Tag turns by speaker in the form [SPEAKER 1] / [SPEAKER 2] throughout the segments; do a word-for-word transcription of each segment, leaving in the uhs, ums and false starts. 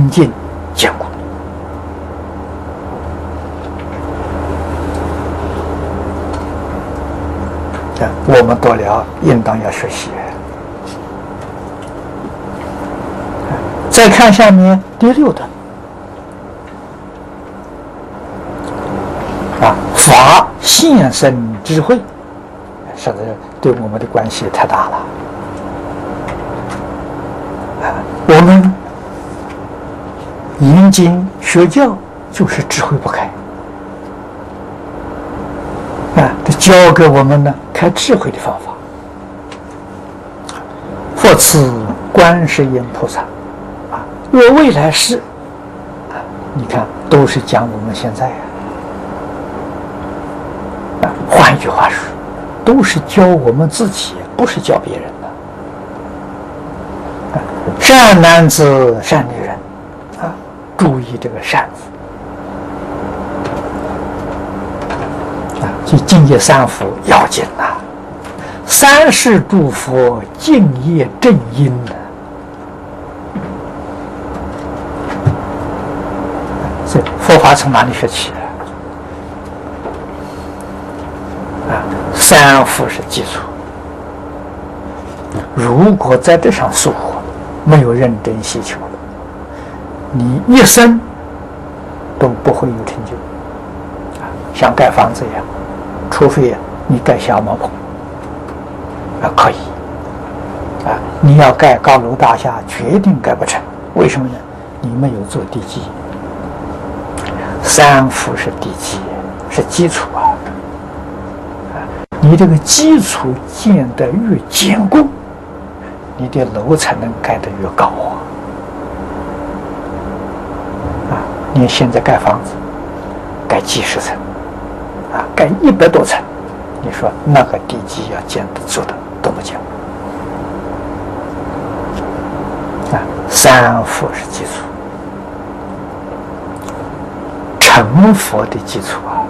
[SPEAKER 1] 清净坚固。啊，我们读了应当要学习。再看下面第六段，啊，法现身智慧，实在对我们的关系太大了。啊，我们研经学教就是智慧不开，啊，这教给我们呢开智慧的方法。佛赐观世音菩萨。若未来世，啊，你看都是讲我们现在呀、啊。啊，换一句话说，都是教我们自己，不是教别人的。啊，善男子、善女人，啊，注意这个善字。啊，这净业三福要紧呐、啊，三世诸佛净业正因呢、啊。所以佛法从哪里学起啊？啊，三福是基础。如果在这上疏忽，没有认真细求，你一生都不会有成就。啊，像盖房子一样，除非你盖小茅棚，啊可以。啊，你要盖高楼大厦，决定盖不成。为什么呢？你没有做地基。三福是地基，是基础啊！你这个基础建得越坚固，你的楼才能盖得越高啊！啊，你现在盖房子，盖几十层，啊，盖一百多层，你说那个地基要建的做的多么坚固啊！三福是基础。成佛的基础啊！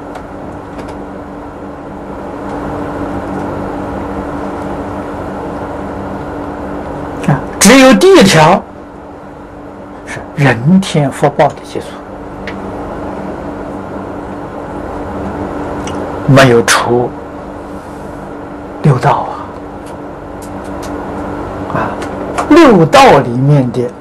[SPEAKER 1] 啊，只有第一条是人天福报的基础，没有出六道啊！啊，六道里面的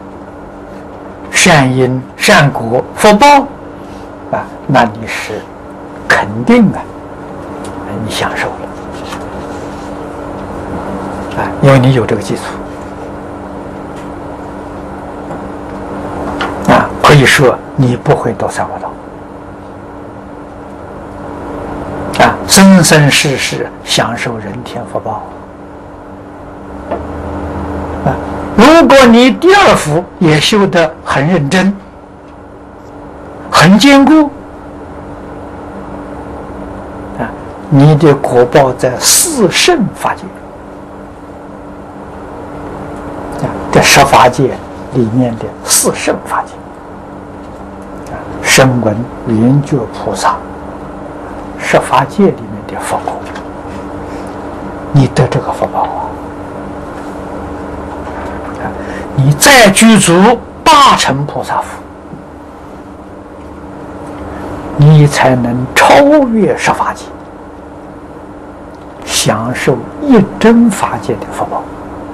[SPEAKER 1] 善因、善果、福报。啊，那你是肯定啊，你享受了啊，因为你有这个基础啊，可以说你不会堕三恶道啊，生生世世享受人天福报啊。如果你第二福也修得很认真。很坚固啊！你的果报在四圣法界啊，这十法界里面的四圣法界啊，声闻缘觉菩萨，十法界里面的福果，你得这个福报啊！啊，你再具足大乘菩萨福。你才能超越十法界，享受一真法界的福报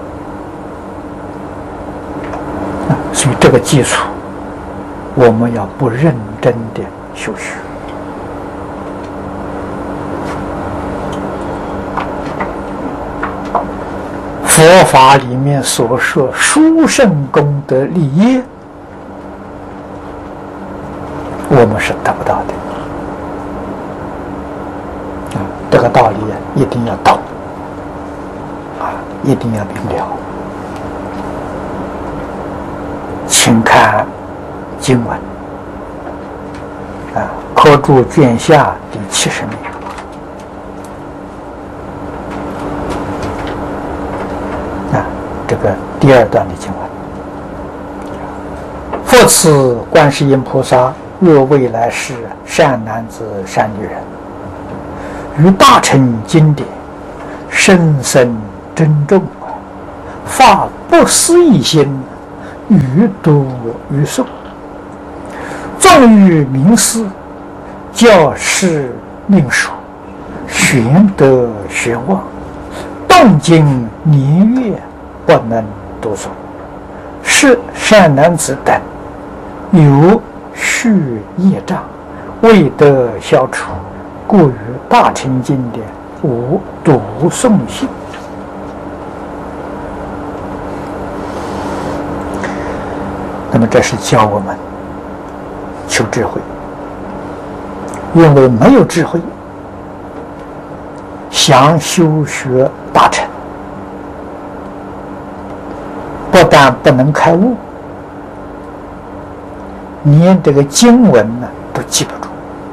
[SPEAKER 1] 啊！所以这个基础，我们要不认真的修学。佛法里面所说殊胜功德利业，我们是得不到的啊！这个道理一定要懂啊，一定要明了。请看经文啊，科注卷下第七十名啊，这个第二段的经文。复次，观世音菩萨若未来世善男子善女人，于大乘经典深深珍重，发不思议心， 欲读欲诵，纵欲名师，教师令属，玄德玄望，动经年月不能读诵，是善男子等有续业障，未得消除，故于大乘经典无读诵性。那么这是教我们求智慧，因为没有智慧，想修学大乘，不但不能开悟，连这个经文呢都记不住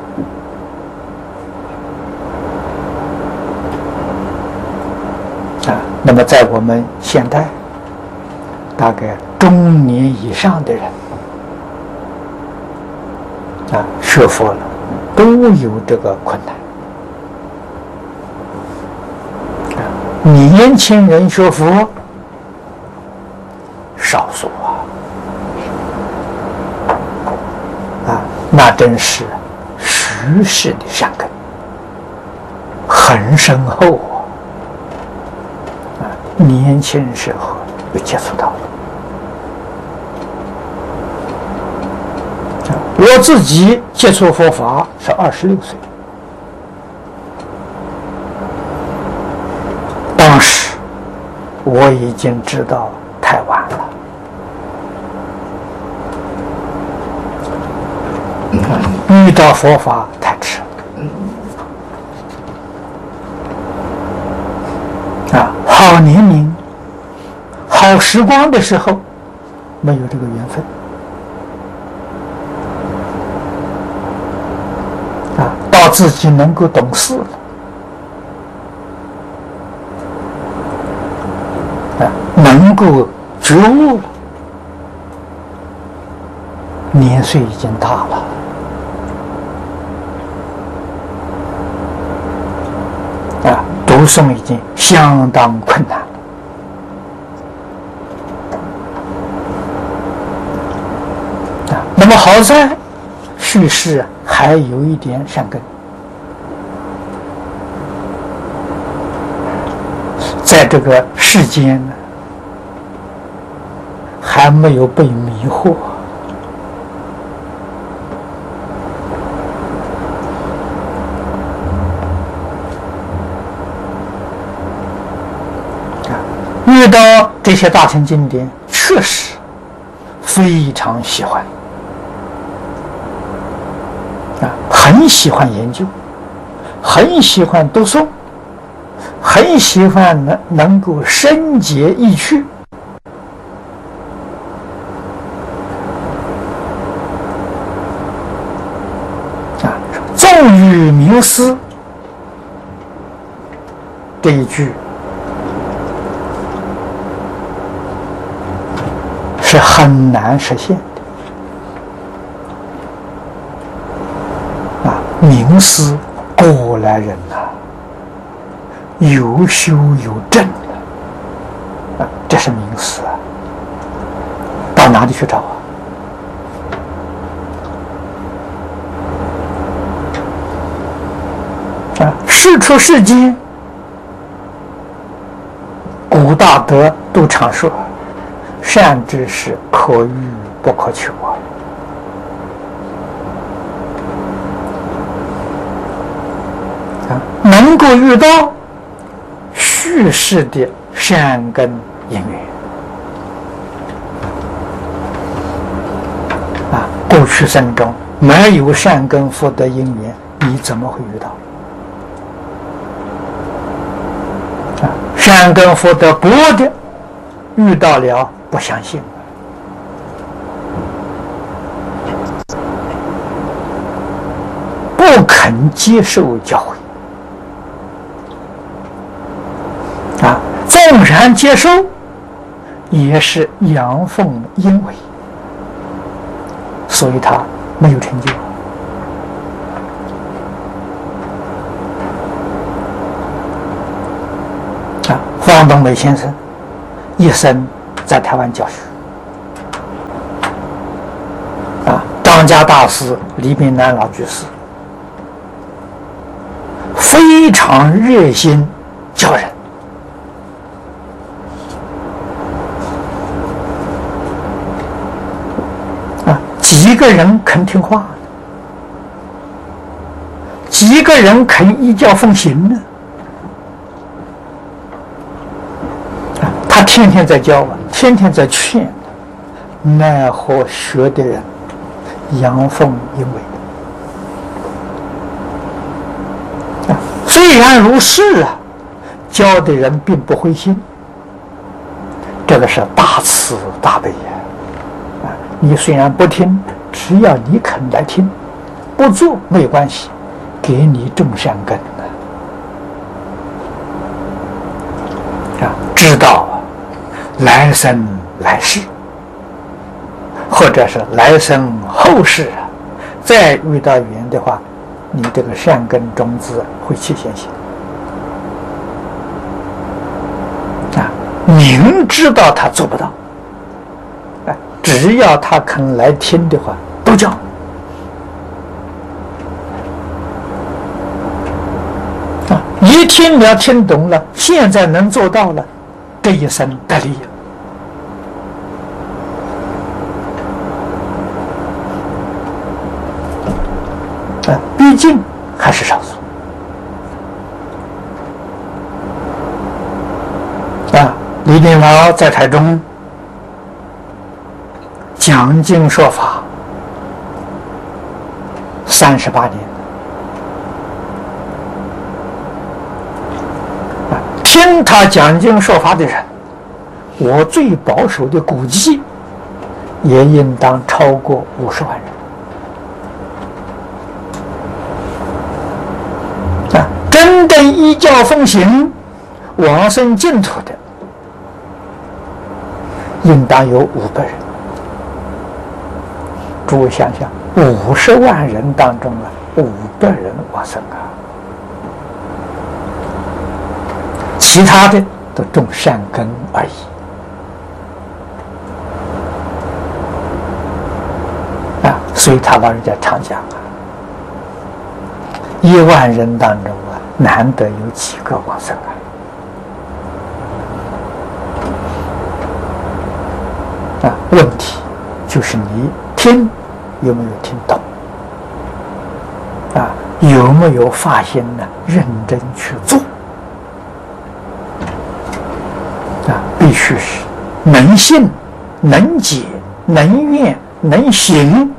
[SPEAKER 1] 啊。那么在我们现代，大概中年以上的人啊，学佛了都有这个困难。啊、年轻人学佛少数啊，啊，那真是虚实的善根，很深厚啊。啊，年轻时候有接触到。我自己接触佛法是二十六岁，当时我已经知道太晚了。遇到佛法太迟了啊！好年龄、好时光的时候，没有这个缘分。到自己能够懂事了，啊，能够觉悟了，年岁已经大了，啊，读诵已经相当困难了，啊，那么好在叙事还有一点善根。在这个世间呢，还没有被迷惑啊，遇到这些大乘经典，确实非常喜欢啊，很喜欢研究，很喜欢读诵。很喜欢能能够深解意趣啊，纵欲名师这一句是很难实现的啊，名师过来人呐、啊。有修有证的啊，这是名师啊，到哪里去找啊？啊，世出世间，古大德都常说，善知识可遇不可求啊。啊，能够遇到叙事的善根因缘啊，过去生中没有善根福德因缘，你怎么会遇到啊？善根福德薄的，遇到了不相信，不肯接受教诲。啊，纵然接受，也是阳奉阴违，所以他没有成就。啊，方东美先生一生在台湾教学， 家大师李炳南老居士非常热心教人啊，几个人肯听话呢？几个人肯依教奉行呢？啊，他天天在教啊，天天在劝，奈何学的人阳奉阴违。啊，虽然如是啊，教的人并不灰心，这个是大慈大悲呀！啊，你虽然不听，只要你肯来听，不做没有关系，给你种善根呢。啊，知道来生来世，或者是来生后世啊，再遇到缘的话，你这个善根种子会起现行。啊，明知道他做不到，啊，只要他肯来听的话，都教。啊，一听了听懂了，现在能做到了，这一生得利了。啊，毕竟还是少数。啊，李炳老在台中讲经说法三十八年。啊，听他讲经说法的人，我最保守的估计，也应当超过五十万人。真正依教奉行、往生净土的，应当有五百人。诸位想想，五十万人当中啊，五百人往生啊，其他的都种善根而已。啊，所以他老人家常讲啊，一万人当中啊，难得有几个往生啊！啊，问题就是你听有没有听懂？啊，有没有发心呢？认真去做？啊，必须是能信、能解、能愿、能行，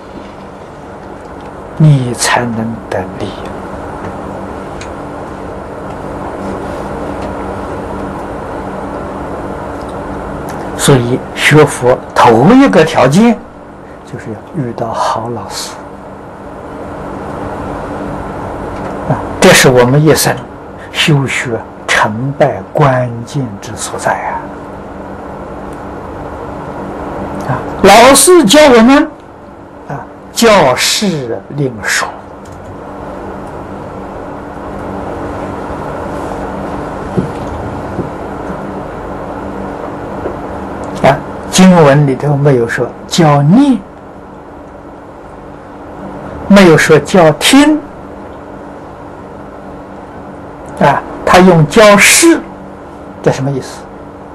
[SPEAKER 1] 你才能得利。所以学佛头一个条件就是要遇到好老师啊，这是我们一生修学成败关键之所在啊！啊，老师教我们啊，教事另说。经文里头没有说教念，没有说教听，啊，他用教事，这什么意思？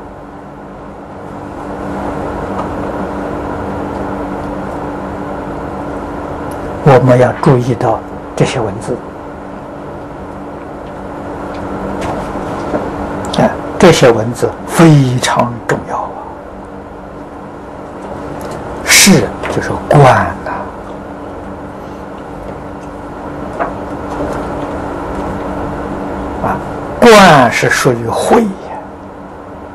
[SPEAKER 1] 我们要注意到这些文字，啊，这些文字非常重要啊。事就是观呐、啊，啊，观是属于慧。